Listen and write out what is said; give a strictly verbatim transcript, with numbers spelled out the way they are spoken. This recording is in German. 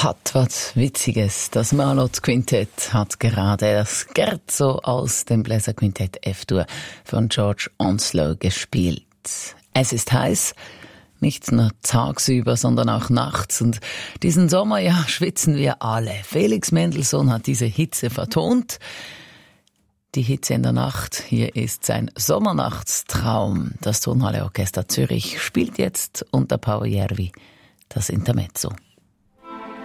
Hat was Witziges. Das Marlot-Quintett hat gerade das Scherzo aus dem Bläserquintett F-Dur von George Onslow gespielt. Es ist heiß, nicht nur tagsüber, sondern auch nachts. Und diesen Sommer, ja, schwitzen wir alle. Felix Mendelssohn hat diese Hitze vertont. Die Hitze in der Nacht, hier ist sein Sommernachtstraum. Das Tonhalle Orchester Zürich spielt jetzt unter Paavo Järvi das Intermezzo.